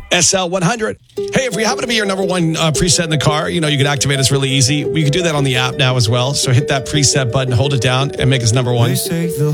SL100. Hey, if we happen to be your number one preset in the car, you can activate us really easy. We can do that on the app now as well. So hit that preset button, hold it down, and make us number one.